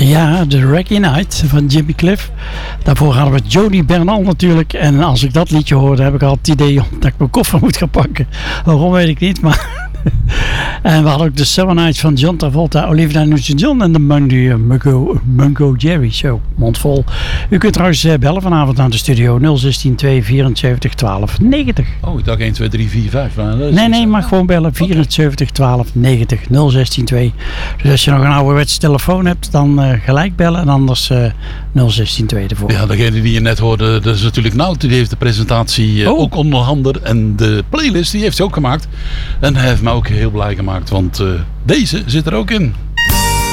Ja, de Reggae Night van Jimmy Cliff. Daarvoor hadden we Jody Bernal natuurlijk. En als ik dat liedje hoorde, heb ik al het idee dat ik mijn koffer moet gaan pakken. Waarom weet ik niet, maar... En we hadden ook de Summer Nights van John Travolta, Olivia Newton-John en de Mungo Jerry Show. Mondvol. U kunt trouwens bellen vanavond aan de studio 016 274 12 90. Oh, ik dacht 1, 2, 3, 4, 5. Nee, mag gewoon bellen. 74 12 90 016 2. Dus als je nog een ouderwetse telefoon hebt, dan gelijk bellen. En anders 016 2 ervoor. Ja, degene die je net hoorde, dat is natuurlijk Nout. Die heeft de presentatie ook onderhanden. En de playlist, die heeft hij ook gemaakt. En hij heeft mij ook heel blij gemaakt, want deze zit er ook in.